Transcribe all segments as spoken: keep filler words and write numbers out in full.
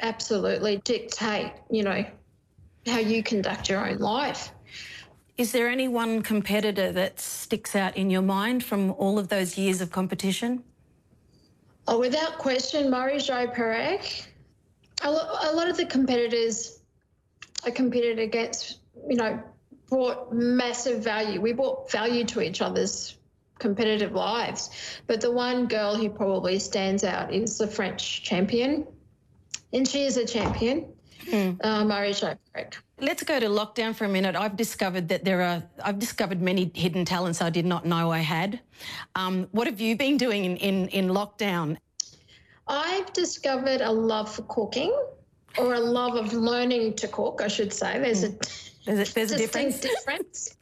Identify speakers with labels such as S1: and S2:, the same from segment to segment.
S1: absolutely dictate, you know, how you conduct your own life.
S2: Is there any one competitor that sticks out in your mind from all of those years of competition?
S1: Oh, without question, Murray-Jo Perec. A, lo a lot of the competitors I competed against, you know, brought massive value. We brought value to each other's competitive lives. But the one girl who probably stands out is the French champion, and she is a champion, mm. uh, Murray-Jo Perec.
S2: Let's go to lockdown for a minute. I've discovered that there are, I've discovered many hidden talents I did not know I had. Um, what have you been doing in, in, in lockdown?
S1: I've discovered a love for cooking, or a love of learning to cook, I should say. There's a,
S2: there's a, there's a difference.
S1: difference.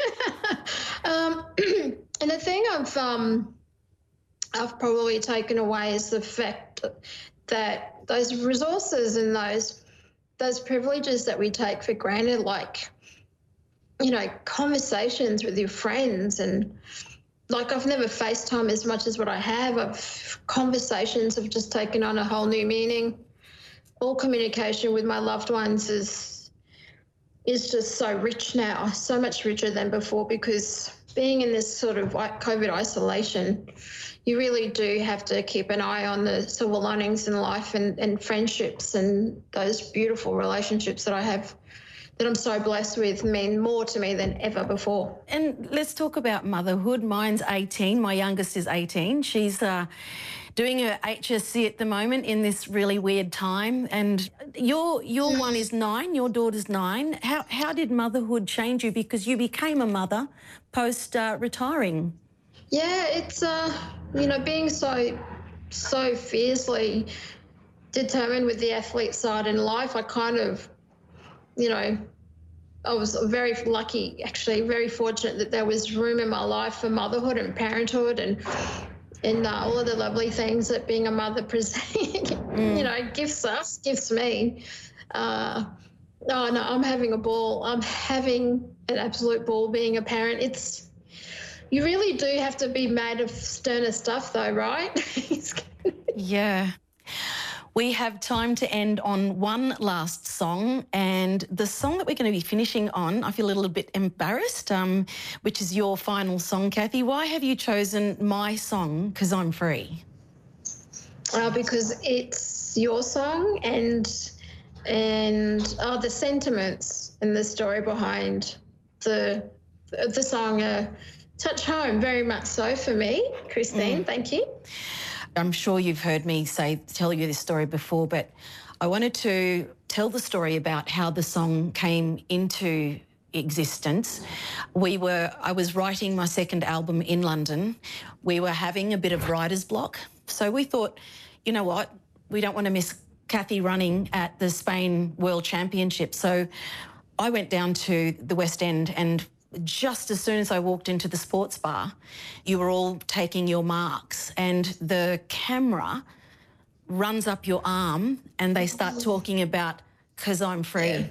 S1: um, and the thing I've, um, I've probably taken away is the fact that those resources and those those privileges that we take for granted, like, you know, conversations with your friends, and like I've never FaceTime as much as what I have. I've, conversations have just taken on a whole new meaning. All communication with my loved ones is is just so rich now, so much richer than before, because being in this sort of COVID isolation, you really do have to keep an eye on the silver linings in life, and, and friendships, and those beautiful relationships that I have, that I'm so blessed with, mean more to me than ever before.
S2: And let's talk about motherhood. Mine's eighteen. My youngest is eighteen. She's uh, doing her H S C at the moment in this really weird time. And your your one is nine. Your daughter's nine. How how did motherhood change you? Because you became a mother post uh, retiring.
S1: Yeah, it's uh, you know, being so so fiercely determined with the athlete side in life, I kind of, you know, I was very lucky, actually, very fortunate that there was room in my life for motherhood and parenthood, and and uh, all of the lovely things that being a mother presents, mm. you know, gifts us, gifts me. Uh, oh no, I'm having a ball. I'm having an absolute ball being a parent. It's You really do have to be made of sterner stuff though, right?
S2: Yeah. We have time to end on one last song, and the song that we're going to be finishing on, I feel a little bit embarrassed, um, which is your final song, Kathy. Why have you chosen my song, "'Cause I'm Free"?
S1: Uh, because it's your song, and and oh, the sentiments and the story behind the the song are touch home, very much so for me, Christine. Mm. Thank you.
S2: I'm sure you've heard me say, tell you this story before, but I wanted to tell the story about how the song came into existence. We were, I was writing my second album in London. We were having a bit of writer's block. So we thought, you know what, we don't want to miss Kathy running at the Spain World Championship. So I went down to the West End, and just as soon as I walked into the sports bar, you were all taking your marks, and the camera runs up your arm and they start talking about "'Cause I'm Free." Yeah.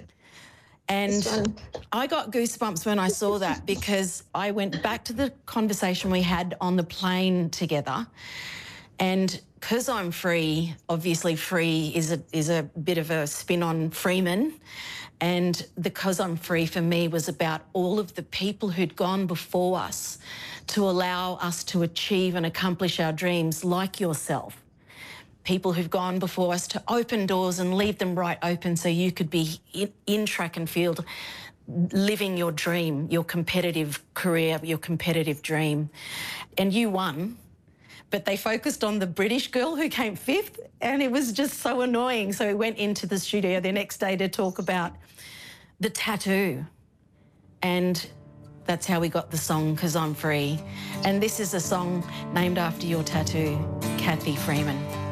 S2: And I got goosebumps when I saw that, because I went back to the conversation we had on the plane together, and "'Cause I'm Free," obviously free is a, is a bit of a spin on Freeman. And the "'Cause I'm Free" for me was about all of the people who'd gone before us to allow us to achieve and accomplish our dreams, like yourself. People who've gone before us to open doors and leave them right open so you could be in, in track and field, living your dream, your competitive career, your competitive dream. And you won. But they focused on the British girl who came fifth, and it was just so annoying. So we went into the studio the next day to talk about the tattoo. And that's how we got the song "'Cause I'm Free." And this is a song named after your tattoo, Kathy Freeman.